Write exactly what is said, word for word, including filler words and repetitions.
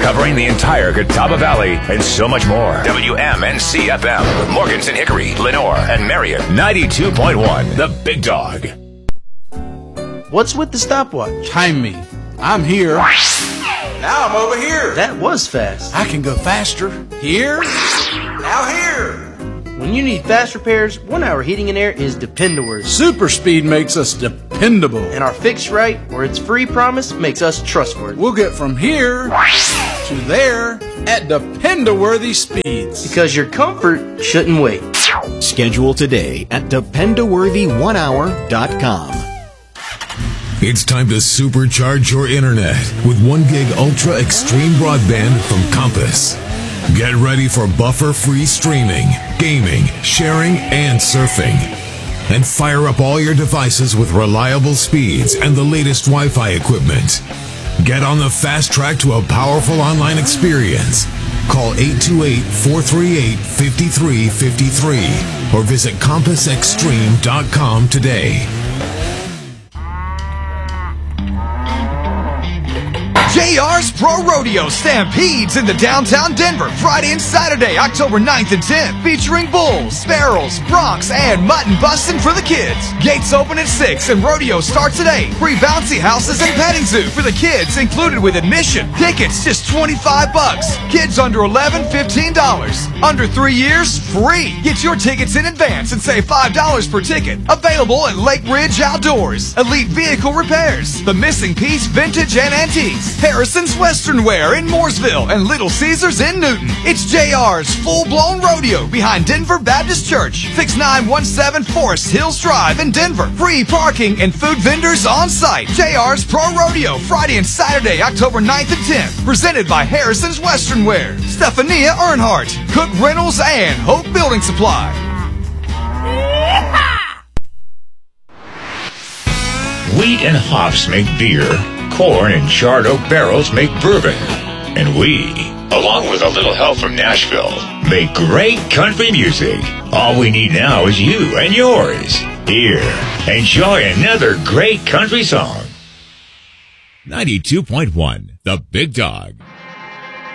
covering the entire Catawba Valley and so much more. W M N C F M with Morganton, Hickory, Lenore, and Marion. ninety-two point one, The Big Dog. What's with the stopwatch? Time me. I'm here. Now I'm over here. That was fast. I can go faster. Here. Now here. When you need fast repairs, One Hour Heating and Air is dependable. Super speed makes us dependable. And our fix right, or its free promise, makes us trustworthy. We'll get from here to there at depend-a-worthy speeds. Because your comfort shouldn't wait. Schedule today at depend a worthy one hour dot com. It's time to supercharge your internet with one gig Ultra Extreme Broadband from Compass. Get ready for buffer-free streaming, gaming, sharing, and surfing. And fire up all your devices with reliable speeds and the latest Wi-Fi equipment. Get on the fast track to a powerful online experience. Call eight two eight, four three eight, five three five three or visit compass extreme dot com today. J R's Pro Rodeo Stampedes into downtown Denver Friday and Saturday, October ninth and tenth, featuring bulls, barrels, broncs, and mutton busting for the kids. Gates open at six and rodeo starts at eight. Free bouncy houses and petting zoo for the kids included with admission. Tickets just twenty-five bucks. Kids under eleven, fifteen dollars. Under three years, free. Get your tickets in advance and save five dollars per ticket. Available at Lake Ridge Outdoors. Elite Vehicle Repairs. The Missing Piece Vintage and Antiques. Harrison's Western Wear in Mooresville and Little Caesars in Newton. It's J R's full-blown rodeo behind Denver Baptist Church, six nine one seven Forest Hills Drive in Denver. Free parking and food vendors on site. J R's Pro Rodeo Friday and Saturday, October ninth and tenth. Presented by Harrison's Western Wear, Stephania Earnhardt, Cook Reynolds, and Hope Building Supply. Wheat and hops make beer. Corn and charred oak barrels make bourbon. And we, along with a little help from Nashville, make great country music. All we need now is you and yours. Here, enjoy another great country song. ninety-two point one, The Big Dog.